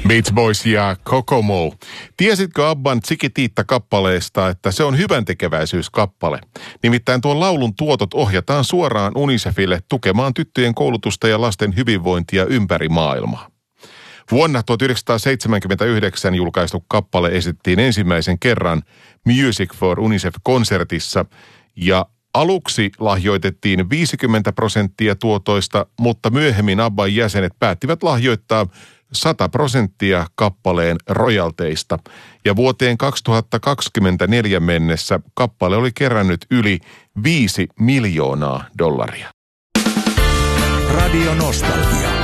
Beach Boys ja Kokomo. Tiesitkö Abban Chiquitita-kappaleesta, että se on hyväntekeväisyyskappale? Nimittäin tuon laulun tuotot ohjataan suoraan UNICEFille tukemaan tyttöjen koulutusta ja lasten hyvinvointia ympäri maailmaa. Vuonna 1979 julkaistu kappale esittiin ensimmäisen kerran Music for UNICEF-konsertissa ja aluksi lahjoitettiin 50% tuotoista, mutta myöhemmin Abban jäsenet päättivät lahjoittaa 100% kappaleen royalteista. Ja vuoteen 2024 mennessä kappale oli kerännyt yli $5 miljoonaa. Radio Nostalgia.